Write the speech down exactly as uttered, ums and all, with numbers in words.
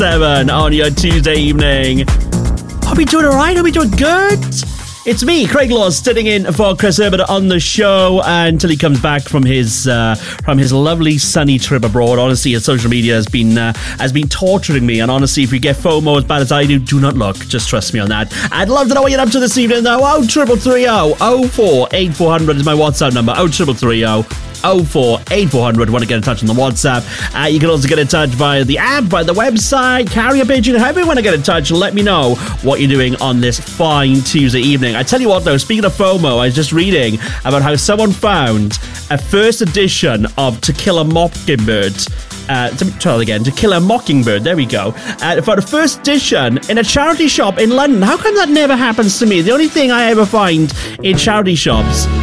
seven on your Tuesday evening. Hope you're doing all right. Hope you're doing good. It's me, Craig Laws, sitting in for Chris Herbert on the show until he comes back from his uh, from his lovely sunny trip abroad. Honestly, his social media has been uh, has been torturing me, and honestly, if you get FOMO as bad as I do, do not look. Just trust me on that. I'd love to know what you're up to this evening, though. Oh, triple three oh oh four eight four hundred is my WhatsApp number. Oh, triple three oh. oh four eight four hundred. Want to get in touch on the WhatsApp? Uh, you can also get in touch via the app, via the website, carrier pigeon. However you want to get in touch, let me know what you're doing on this fine Tuesday evening. I tell you what, though, speaking of FOMO, I was just reading about how someone found a first edition of To Kill a Mockingbird. Uh, let me try that again. To Kill a Mockingbird. There we go. Uh, for the first edition in a charity shop in London. How come that never happens to me? The only thing I ever find in charity shops